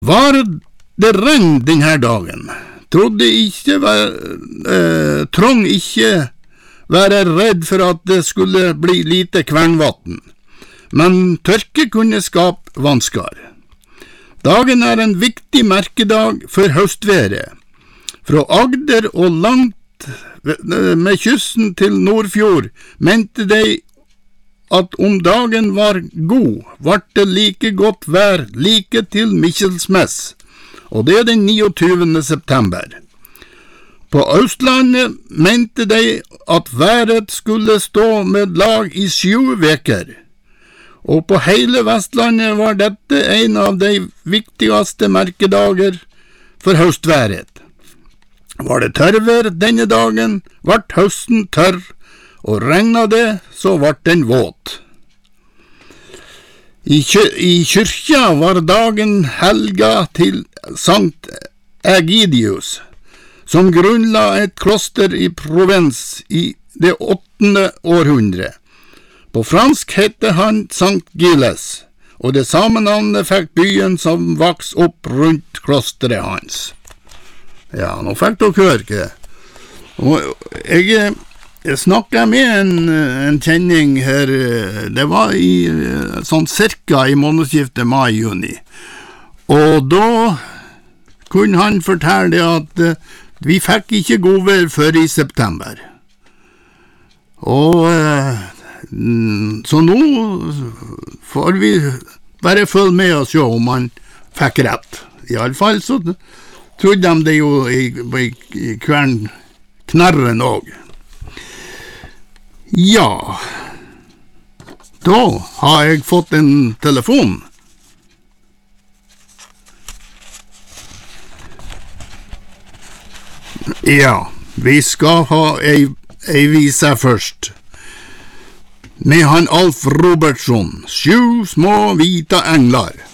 Var det regn denne dagen, Trond ikke være redd for at det skulle bli lite kvernvatten, men tørke kunne skape vanskar. Dagen en viktig merkedag for høstværet. Fra Agder og langt med kysten til Nordfjord mente de at om dagen var god, vart det like godt vær like til Mikkelsmess, og det den 29. september. På Østlandet mente de at været skulle stå med lag i 7 veker, og på hele Vestlandet var dette en av de viktigste merkedager for høstværet. Var det tørrvær denne dagen, vart høsten tørr, og regna det, så vart den våt. I kyrkja var dagen helga til Sankt Ægidius, som grunnla et kloster i Provence i det 8. århundre. På fransk hette han Sankt Gilles, og det samme navnet fikk byen som vaks opp rundt klosteret hans. Ja, nå fikk dere høre ikke. Og jeg snakket med en kjenning her, det var sånn cirka i månedsskiftet mai-juni, og da kunne han fortelle at vi fikk ikke godvær før i september. Og så nå får vi bare følge med og se om han fikk rett. I alle fall så trodde de det jo i Knarren også. Ja, da har jeg fått en telefon. Ja, vi skal ha ei vise først. Med han Alf Robertsson, 7 små hvite englar.